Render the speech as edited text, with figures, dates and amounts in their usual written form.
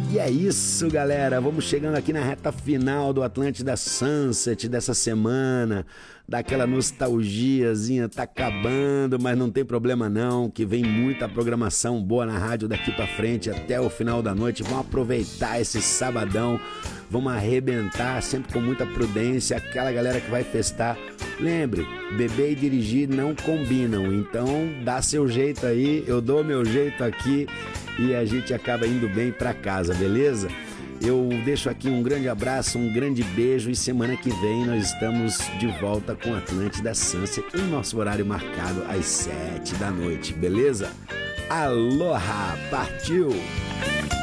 E é isso, galera. Vamos chegando aqui na reta final do Atlântida Sunset dessa semana. Daquela nostalgiazinha, tá acabando, mas não tem problema não, que vem muita programação boa na rádio daqui pra frente até o final da noite. Vamos aproveitar esse sabadão, vamos arrebentar, sempre com muita prudência. Aquela galera que vai festar, lembre, beber e dirigir não combinam, então dá seu jeito aí, eu dou meu jeito aqui e a gente acaba indo bem pra casa, beleza? Eu deixo aqui um grande abraço, um grande beijo e semana que vem nós estamos de volta com Atlântida Sunset em nosso horário marcado às 7 da noite, beleza? Aloha, partiu!